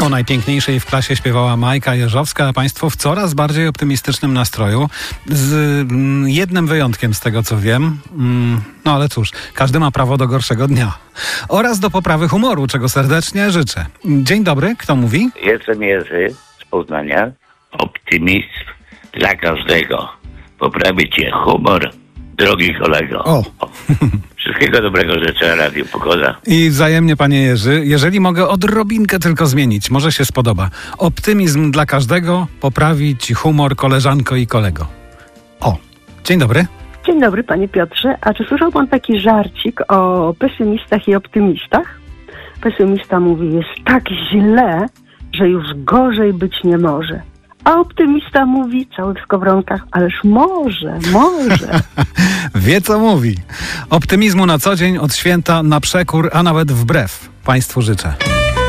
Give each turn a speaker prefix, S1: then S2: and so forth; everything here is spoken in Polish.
S1: O najpiękniejszej w klasie śpiewała Majka Jeżowska, a państwo w coraz bardziej optymistycznym nastroju. Z jednym wyjątkiem z tego, co wiem. No ale cóż, każdy ma prawo do gorszego dnia. Oraz do poprawy humoru, czego serdecznie życzę. Dzień dobry, kto mówi?
S2: Jestem Jerzy z Poznania. Optymizm dla każdego. Poprawi cię humor, drogi kolego.
S1: O.
S2: Wszystkiego dobrego życzę Radiu Pogoda.
S1: I wzajemnie, panie Jerzy. Jeżeli mogę odrobinkę tylko zmienić, może się spodoba. Optymizm dla każdego poprawi ci humor, koleżanko i kolego. O, dzień dobry.
S3: Dzień dobry, panie Piotrze. A czy słyszał pan taki żarcik o pesymistach i optymistach? Pesymista mówi, jest tak źle, że już gorzej być nie może. A optymista mówi, cały w skowronkach, ależ może.
S1: Wie, co mówi. Optymizmu na co dzień, od święta na przekór, a nawet wbrew. Państwu życzę.